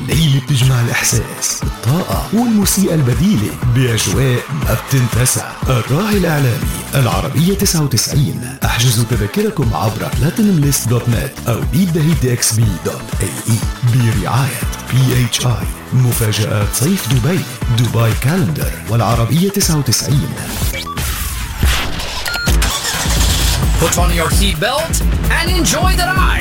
الليلة بتجمع الإحساس، الطاقة والموسيقى البديلة بأجواء ما بتنتسى. الراعي الإعلامي العربية 99. احجزوا تذاكركم عبر platinumlist.net أو beatthehitxb.ae برعاية PHI. مفاجآت صيف دبي كالندر والعربية 99. Put on your seatbelt and enjoy the ride.